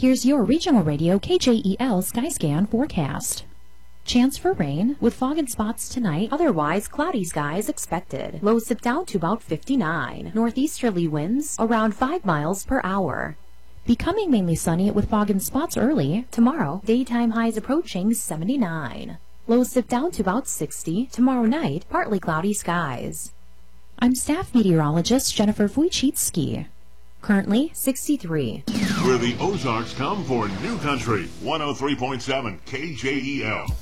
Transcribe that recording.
Here's your regional radio KJEL Skyscan forecast. Chance for rain with fog and spots tonight. Otherwise, cloudy skies expected. Lows dip down to about 59. Northeasterly winds around 5 miles per hour. Becoming mainly sunny with fog and spots early. Tomorrow, daytime highs approaching 79. Lows dip down to about 60. Tomorrow night, partly cloudy skies. I'm staff meteorologist Jennifer Wojcicki. Currently 63. Where the Ozarks come for new country. 103.7 KJEL.